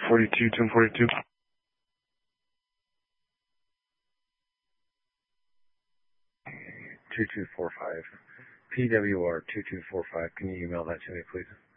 42, 1042. PWR 2245. Can you email that to me, please?